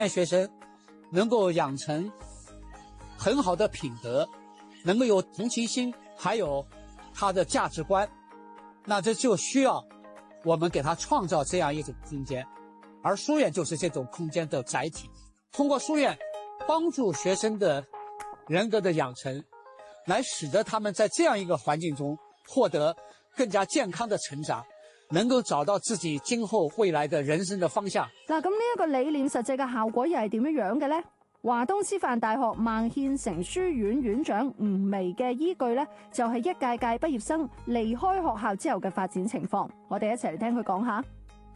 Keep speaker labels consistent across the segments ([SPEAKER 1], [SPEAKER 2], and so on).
[SPEAKER 1] 学生能够养成很好的品德，能够有同情心，还有他的价值观，那这就需要我们给他创造这样一种空间，而书院就是这种空间的载体。通过书院帮助学生的人格的养成，来使得他們在這樣一個環境中獲得更加健康的成長，能夠找到自己今後未來的人生的方向。
[SPEAKER 2] 嗱，咁呢一個理念實際嘅效果又係點樣嘅呢？華東師範大學孟憲成書院院長吳薇嘅依據呢，就係一屆屆畢業生離開學校之後嘅發展情況。我哋一齊嚟聽佢講下。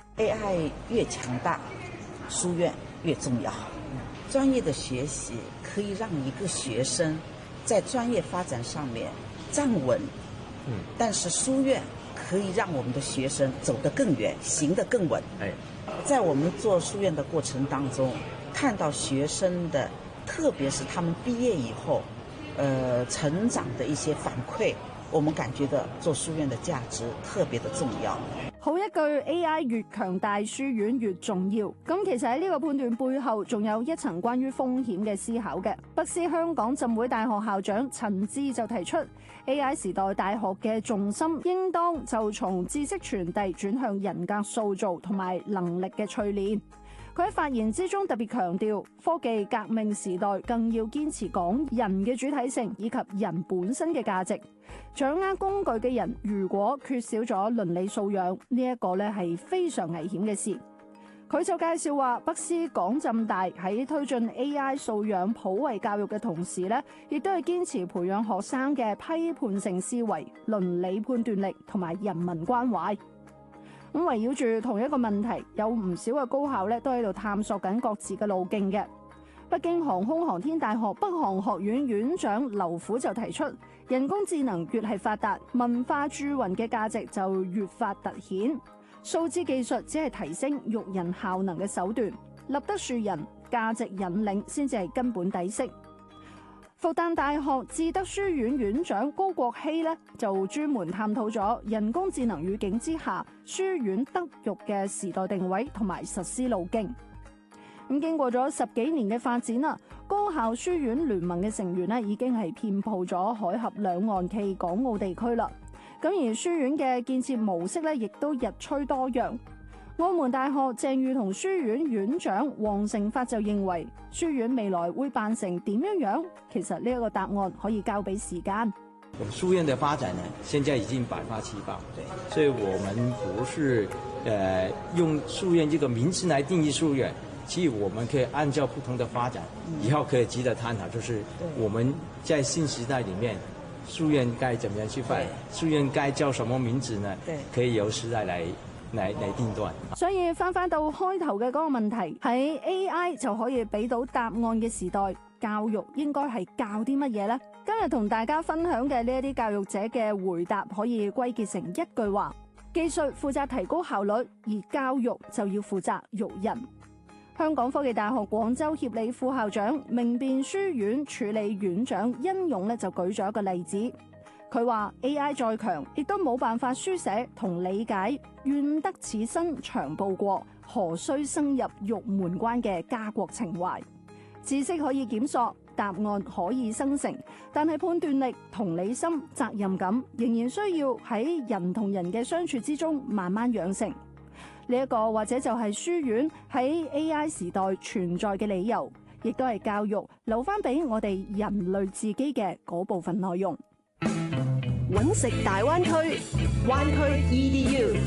[SPEAKER 3] AI 越強大，書院越重要。專業的學習可以讓一個學生在專業發展上面站穩，但是書院可以讓我們的學生走得更遠，行得更穩。在我們做書院的過程當中，看到學生的，特別是他們畢業以後，成長的一些反饋，我們感覺到做書院的價值特別的重要。
[SPEAKER 2] 好一句 AI 越強大，書院越重要。咁其實喺呢個判斷背後，仲有一層關於風險嘅思考嘅。北師香港浸會大學校長陳志就提出 ，AI 時代大學嘅重心應當就從知識傳遞轉向人格塑造同埋能力嘅淬煉。佢喺發言之中特別強調，科技革命時代更要堅持講人嘅主體性以及人本身嘅價值。掌握工具嘅人如果缺少咗倫理素養，呢一個咧係非常危險嘅事。佢就介紹話，北師港浸大喺推進 AI 素養普惠教育嘅同時咧，亦都係堅持培養學生嘅批判性思維、倫理判斷力同埋人文關懷。咁圍繞住同一個問題，有唔少嘅高校咧都喺度探索緊各自嘅路徑嘅。北京航空航天大學北航學院院長劉虎就提出，人工智能越係發達，文化駐雲嘅價值就越發突顯。數字技術只係提升育人效能嘅手段，立德樹人，價值引領先至係根本底色。復旦大學智德書院院長高國希呢，就專門探討咗人工智能語境之下書院德育嘅時代定位同埋實施路徑。咁經過咗10幾年嘅發展啦，高校書院聯盟嘅成員呢，已經係遍佈咗海峽兩岸暨港澳地區啦。咁而書院嘅建設模式呢，亦都日趨多樣。澳門大學鄭裕彤書院院長黃成發就認為，書院未來會辦成點樣？其實呢一個答案可以交俾時間。
[SPEAKER 4] 我們書院的發展呢，現在已經百花齊放，對，所以我們不是用書院這個名詞來定義書院，其實我們可以按照不同的發展，以後可以值得探討，就是我們在新時代裡面，書院該怎麼樣去發展，書院該叫什麼名字呢？對，可以由時代來定斷。
[SPEAKER 2] 所以翻到開頭嘅嗰個問題，喺 AI 就可以俾到答案嘅時代，教育應該係教啲乜嘢呢？今日同大家分享嘅呢一啲教育者嘅回答，可以歸結成一句話：技術負責提高效率，而教育就要負責育人。香港科技大學廣州協理副校長、明辨書院處理院長殷勇就舉咗一個例子。佢話 AI 再強，亦都冇辦法書寫同理解願得此身長報國，何須生入玉門關嘅家國情懷。知識可以檢索，答案可以生成，但係判斷力、同理心、責任感仍然需要喺人同人嘅相處之中慢慢養成。呢一個或者就係書院喺 AI 時代存在嘅理由，亦都係教育留翻俾我哋人類自己嘅嗰部分內容。
[SPEAKER 5] 揾食大灣區，灣區 EDU。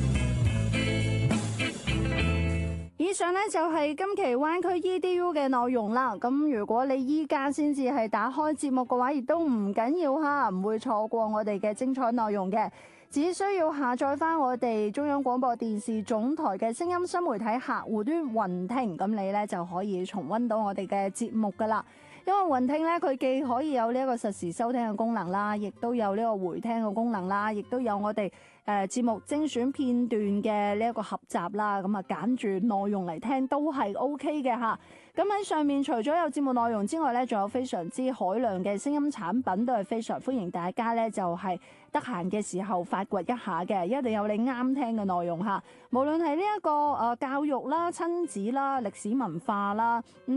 [SPEAKER 2] 以上呢就係今期灣區 EDU 嘅內容啦。咁如果你依家先至係打開節目嘅話，亦都唔緊要吓，唔會錯過我哋嘅精彩內容嘅。只需要下載翻我哋中央廣播電視總台嘅聲音新媒體客戶端雲聽，咁你呢就可以重溫到我哋嘅節目噶啦。因為雲聽咧，佢既可以有呢一個實時收聽嘅功能啦，亦都有呢個回聽嘅功能啦，亦都有我哋節目精選片段嘅呢一個合集啦。咁啊，揀住內容嚟聽都係 OK 嘅吓。 咁喺上面除咗有節目內容之外咧，仲有非常之海量嘅聲音產品，都係非常歡迎大家咧，就係得閒嘅時候發掘一下嘅，一定有你啱聽嘅內容嚇。無論係呢一個教育啦、親子啦、歷史文化啦，